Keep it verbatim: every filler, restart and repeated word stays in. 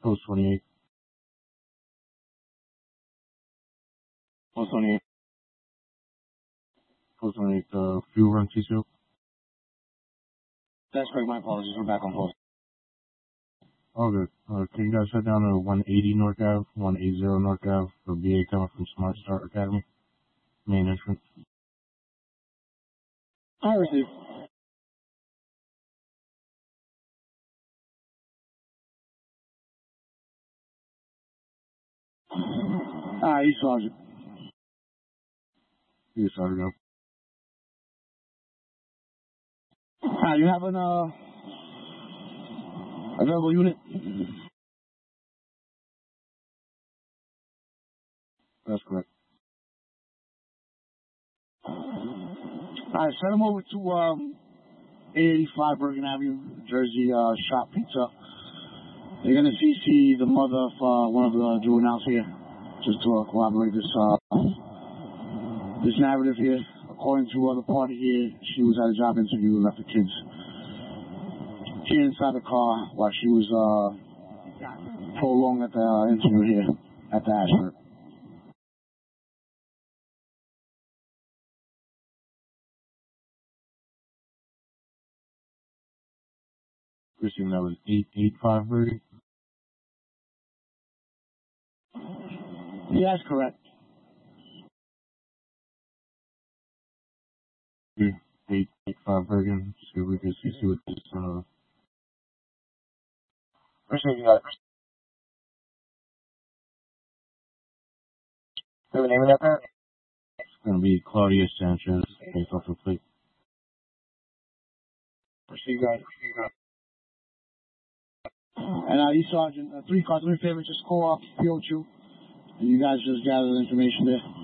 Post twenty-eight. Post twenty-eight. Post twenty-eight, uh, fuel run T C O. That's correct, my apologies. We're back on post. All good. Uh, can you guys head down to one eighty North Ave, one eighty North Ave, for B A coming from Smart Start Academy, main entrance. I received. Ah, you Sergeant. You Sergeant. Ah, you have an, uh, available unit? That's correct. Alright, send them over to, um, eight eighty-five Bergen Avenue, Jersey, uh, Shop Pizza. They're gonna C C the mother of, uh, one of the juveniles here, just to uh, corroborate this, uh, this narrative here. According to uh, the party here, she was at a job interview and left the kids here inside the car while she was, uh, prolonged at the uh, interview here at the Ashford. Christine, that was eight eighty-five Bergen? Yeah, that's correct. eight eighty-five Bergen. See if we can see, see what this, uh... Appreciate you guys. Do you have a name of that parent? It's gonna be Claudia Sanchez, based off the plate. Appreciate you guys. Appreciate you guys. And, uh, you Sergeant, uh, three cars, three favors, just call up P O two, and you guys just gather the information there.